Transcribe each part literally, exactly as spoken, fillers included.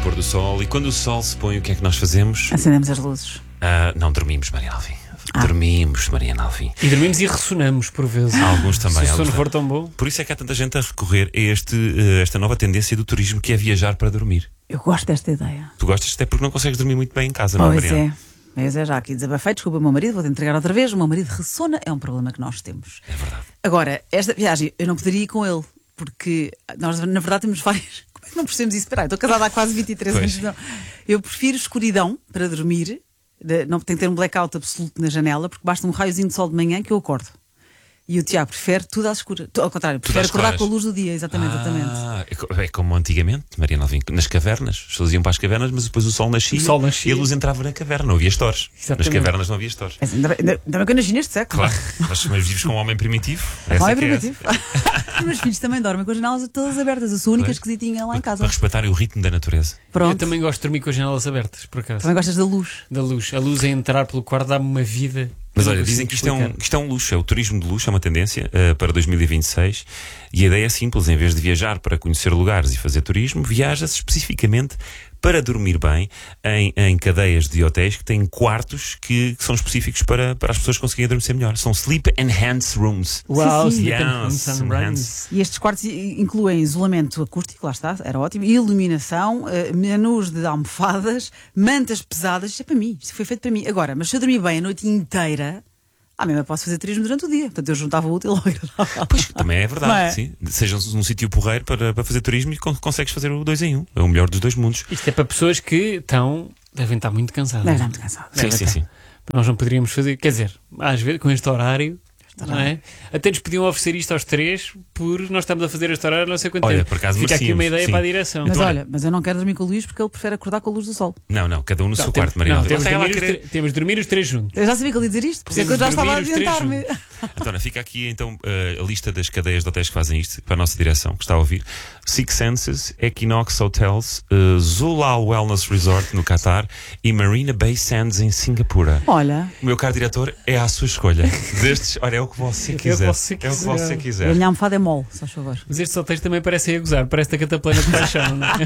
pôr do sol. E quando o sol se põe, o que é que nós fazemos? Acendemos as luzes. Ah, não dormimos, Mariana Alvim. Ah. Dormimos, Mariana Alvim. E dormimos e ressonamos por vezes. Alguns também. Se o sono alguns for também. tão bom. Por isso é que há tanta gente a recorrer a este, uh, esta nova tendência do turismo, que é viajar para dormir. Eu gosto desta ideia. Tu gostas até porque não consegues dormir muito bem em casa, não é, Pois Mariana? é. Mas é já aqui desabafei, desculpa o meu marido, vou-te entregar outra vez. O meu marido ressona, é um problema que nós temos. É verdade. Agora, esta viagem eu não poderia ir com ele, porque nós na verdade temos várias. Como é que não percebemos isso? Espera aí, estou casada há quase vinte e três anos. Não. Eu prefiro escuridão para dormir, de- não tem que ter um blackout absoluto na janela, porque basta um raiozinho de sol de manhã que eu acordo. E o Tiago prefere tudo às escuras. Tu- Ao contrário, prefere às acordar claras. com a luz do dia, exatamente, exatamente. Ah, é co- é como antigamente, Mariana Alvim, nas cavernas. As pessoas iam para as cavernas, mas depois o sol nascia, O sol nascia. e a luz entrava na caverna. Não havia stores. Nas Exatamente. cavernas não havia stores. Mas ainda bem, ainda, ainda bem que eu nasci neste século. Claro, mas, mas vives com um homem primitivo. Essa Não é que é primitivo. Os meus filhos também dormem com as janelas todas abertas. Eu sou a única Pois. esquisitinha lá em essa. casa. Para respeitarem o ritmo da natureza. Pronto. Eu também gosto de dormir com as janelas abertas, por acaso. Também gostas da luz. Da luz. A luz a entrar pelo quarto dá-me uma vida. Mas eu olha, não dizem consigo que isto é, um, explicar. que isto é um luxo, é o turismo de luxo, é uma tendência uh, para dois mil e vinte e seis, e a ideia é simples: em vez de viajar para conhecer lugares e fazer turismo, viaja-se especificamente para dormir bem em, em cadeias de hotéis que têm quartos que, que são específicos para, para as pessoas conseguirem adormecer melhor. São Sleep Enhanced Rooms. Uau, Sim, sim. sleep and Yes, sunrise. enhanced. E estes quartos i- incluem isolamento acústico, lá está, era ótimo, iluminação, eh, menus de almofadas, mantas pesadas. Isto é para mim, isto foi feito para mim. Agora, mas se eu dormir bem a noite inteira, ah, mesmo eu posso fazer turismo durante o dia. Portanto, eu juntava o útil ao agradável. Pois, também é verdade, Não é? sim. Seja num sítio porreiro para, para fazer turismo e con- consegues fazer o dois em um. É o melhor dos dois mundos. Isto é para pessoas que estão. devem estar muito cansadas. Deve estar muito cansado. Sim, Deve sim, estar. sim. Nós não poderíamos fazer. Quer dizer, às vezes, com este horário. Não é? Até nos podiam oferecer isto aos três, por nós estamos a fazer este horário não sei quanto Olha, tempo. por acaso Fica aqui uma merecíamos, ideia sim. para a direção. Mas Então, olha, mas eu não quero dormir com o Luís porque ele prefere acordar com a luz do sol. Não, não, cada um no Não, seu temos, quarto, Mariana. não, temos, de Ela dormir os querer- tre- temos de dormir os três juntos. Eu já sabia que ele ia dizer isto, por isso é que eu já Temos de estava a dormir os três adiantar-me. Então, fica aqui então uh, a lista das cadeias de hotéis que fazem isto para a nossa direção, que está a ouvir: Six Senses, Equinox Hotels, uh, Zulal Wellness Resort no Qatar e Marina Bay Sands em Singapura. Olha, O meu caro diretor, é à sua escolha. Destes, olha, é o que você quiser. você É o que quiser. você a quiser. minha almofada é mole, só favor. Mas estes hotéis também parecem a gozar, parece a cataplana de paixão. Não é?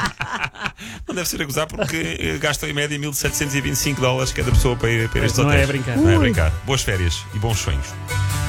Não deve ser a gozar porque eh, gastam em média mil setecentos e vinte e cinco dólares cada pessoa para ir para ir a estes Não é hotéis. a brincar. Não é a Ui. brincar. Boas férias e bons sonhos.